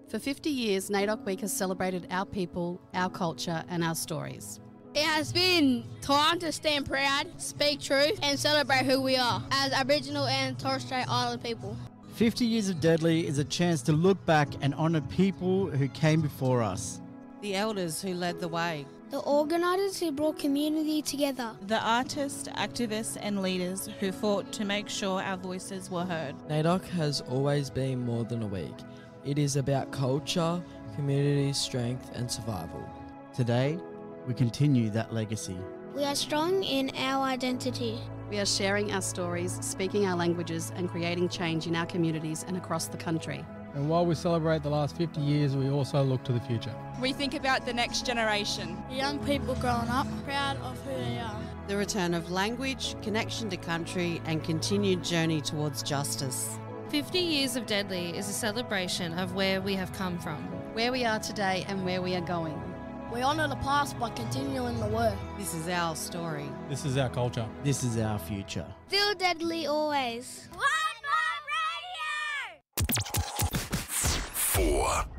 For 50 years, NAIDOC Week has celebrated our people, our culture and our stories. It has been time to stand proud, speak truth and celebrate who we are as Aboriginal and Torres Strait Island people. 50 Years of Deadly is a chance to look back and honour people who came before us. The elders who led the way. The organisers who brought community together. The artists, activists and leaders who fought to make sure our voices were heard. NAIDOC has always been more than a week. It is about culture, community, strength and survival. Today, we continue that legacy. We are strong in our identity. We are sharing our stories, speaking our languages and creating change in our communities and across the country. And while we celebrate the last 50 years, we also look to the future. We think about the next generation. The young people growing up, proud of who they are. The return of language, connection to country and continued journey towards justice. 50 Years of Deadly is a celebration of where we have come from, where we are today and where we are going. We honour the past by continuing the work. This is our story. This is our culture. This is our future. Still deadly always. One More Radio! 4